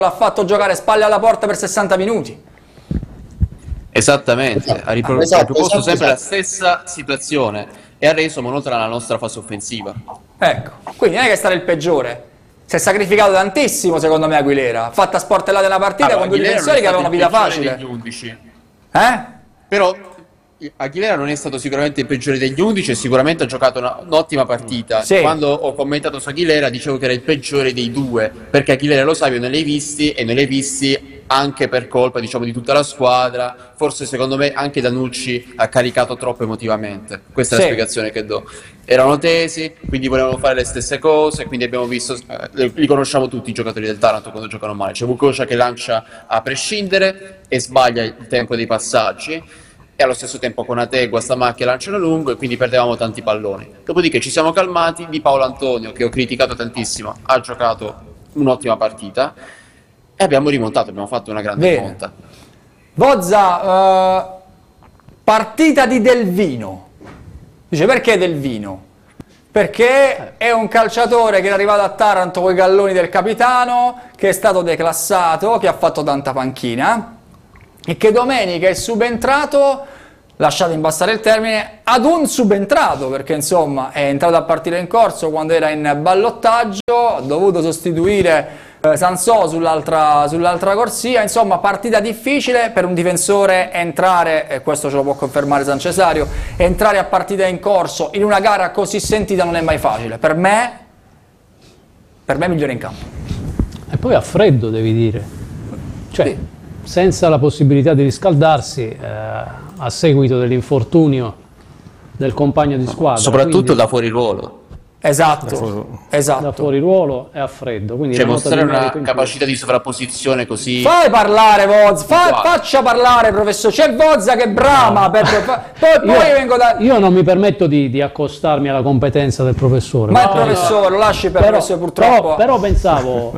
l'ha fatto giocare spalle alla porta per 60 minuti. Esattamente, ha riproposto sempre la stessa situazione e ha reso monotona la nostra fase offensiva. Ecco, quindi non è che è stato il peggiore. Si è sacrificato tantissimo, secondo me, Aguilera. Ha fatto a sportellare una partita con due difensori che avevano vita facile. Degli 11. Però Aguilera non è stato sicuramente il peggiore degli 11 e sicuramente ha giocato un'ottima partita. Sì. Quando ho commentato su Aguilera dicevo che era il peggiore dei due, perché Aguilera, lo sai, io non l'hai visti e non l'hai visti anche per colpa, diciamo, di tutta la squadra. Forse secondo me anche Danucci ha caricato troppo emotivamente. Questa è la spiegazione che do. Erano tesi, quindi volevano fare le stesse cose, quindi abbiamo visto, li conosciamo tutti i giocatori del Taranto quando giocano male. C'è Vukoša che lancia a prescindere e sbaglia il tempo dei passaggi, e allo stesso tempo Konate e Guastamacchia lanciano lungo e quindi perdevamo tanti palloni. Dopodiché ci siamo calmati. Di Paolo Antonio, che ho criticato tantissimo, ha giocato un'ottima partita e abbiamo rimontato, abbiamo fatto una grande monta. Bozza, partita di Del Vino. Dice, perché Del Vino? Perché è un calciatore che è arrivato a Taranto con i galloni del capitano, che è stato declassato, che ha fatto tanta panchina e che domenica è subentrato, lasciate imbastare il termine, ad un subentrato, perché insomma è entrato a partire in corso quando era in ballottaggio, ha dovuto sostituire Sansò sull'altra corsia. Insomma, partita difficile per un difensore entrare, e questo ce lo può confermare San Cesario, entrare a partita in corso in una gara così sentita non è mai facile. Per me è migliore in campo. E poi a freddo, devi dire, cioè senza la possibilità di riscaldarsi a seguito dell'infortunio del compagno di squadra, soprattutto quindi, da fuori ruolo. Esatto. da fuori ruolo e a freddo, quindi cioè mostrare una capacità di sovrapposizione così. Fai parlare Bozza, faccia parlare professore, c'è Bozza che brama, poi vengo da... Io non mi permetto di accostarmi alla competenza del professore, ma il professore lo lasci per professore, purtroppo. Però pensavo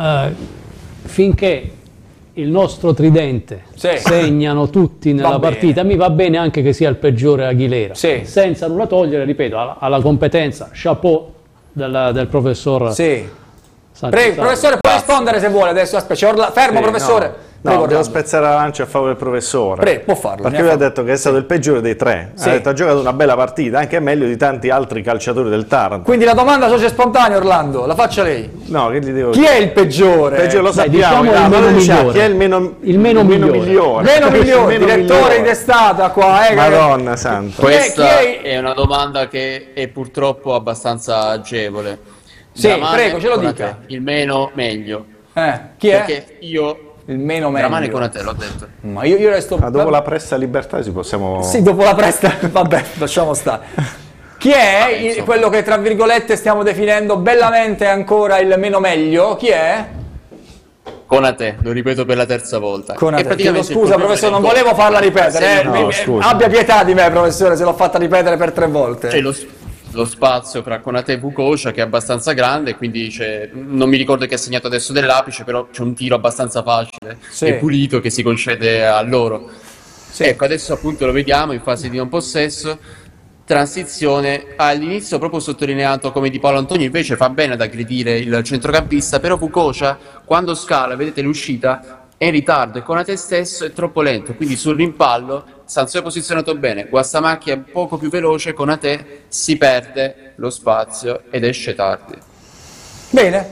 finché il nostro tridente segnano tutti nella partita, mi va bene anche che sia il peggiore Aguilera, senza nulla togliere, ripeto, alla competenza, chapeau del professor. Prego, professore, può rispondere se vuole adesso. Aspetta, fermo professore. No, devo spezzare la lancia a favore del professore. Può farlo. Perché lui ha detto che è stato il peggiore dei tre. Ha detto ha giocato una bella partita, anche meglio di tanti altri calciatori del Taranto. Quindi la domanda sorge spontanea, Orlando, la faccia lei. No, che gli devo Chi è il peggiore? Il peggiore lo sappiamo, diciamo il meno migliore. Chi è il meno migliore? Meno migliore, direttore in testata qua. Madonna santa. Questa è una domanda che è purtroppo abbastanza agevole. Prego, ce lo dica. Il meno meglio. Chi è? Perché io... Il meno meglio. Dramane Konate, l'ho detto. Ma io resto... dopo la pressa libertà ci possiamo... Sì, dopo la pressa, vabbè, lasciamo stare. Chi è quello che, tra virgolette, stiamo definendo bellamente ancora il meno meglio? Chi è? Konate, lo ripeto per la terza volta. Scusa professore, non volevo farla ripetere. Abbia pietà di me, professore, se l'ho fatta ripetere per 3 volte. C'è lo spazio tra Konate e Vukoša che è abbastanza grande, quindi non mi ricordo chi ha segnato adesso dell'apice, però c'è un tiro abbastanza facile e pulito che si concede a loro. Ecco, adesso appunto lo vediamo in fase di non possesso, transizione. All'inizio proprio sottolineato come Di Paolo Antonio invece fa bene ad aggredire il centrocampista, però Vukoša quando scala, vedete l'uscita, è in ritardo e Konate stesso è troppo lento, quindi sul rimpallo Sansò è posizionato bene, Guastamacchia è poco più veloce, Konate si perde lo spazio ed esce tardi. Bene,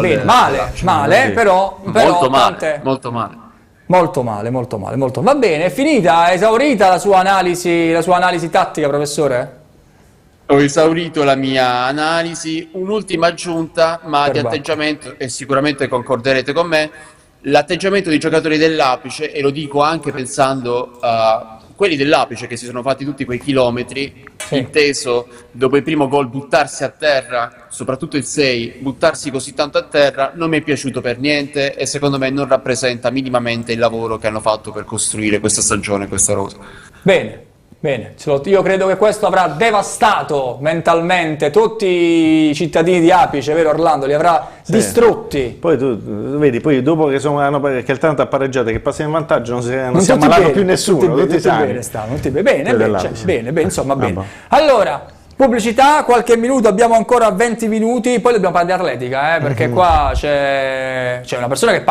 male, però molto male. Molto male. Va bene, è finita, è esaurita la sua analisi tattica, professore? Ho esaurito la mia analisi, un'ultima aggiunta, ma di atteggiamento, e sicuramente concorderete con me, l'atteggiamento dei giocatori dell'Apice, e lo dico anche pensando a quelli dell'Apice che si sono fatti tutti quei chilometri, inteso dopo il primo gol buttarsi a terra, soprattutto il 6, buttarsi così tanto a terra, non mi è piaciuto per niente e secondo me non rappresenta minimamente il lavoro che hanno fatto per costruire questa stagione, questa rosa. Bene, io credo che questo avrà devastato mentalmente tutti i cittadini di Apice, vero Orlando? Li avrà distrutti. Poi tu vedi, poi dopo che il Taranto ha pareggiato, che passiamo in vantaggio, non si è ammalato più nessuno. Tutti bene, insomma bene. Allora, pubblicità, qualche minuto, abbiamo ancora 20 minuti, poi dobbiamo parlare di atletica, perché qua c'è una persona che